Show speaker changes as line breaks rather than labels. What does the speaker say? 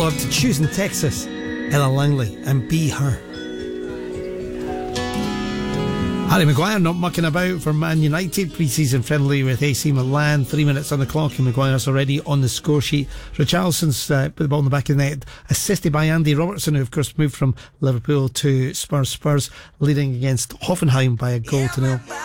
follow-up to Choosing Texas, Ella Langley and Be Her. Harry Maguire not mucking about for Man United, pre-season friendly with AC Milan, 3 minutes on the clock, and Maguire's already on the score sheet. Richarlison's put the ball in the back of the net, assisted by Andy Robertson, who of course moved from Liverpool to Spurs, leading against Hoffenheim by a goal to nil.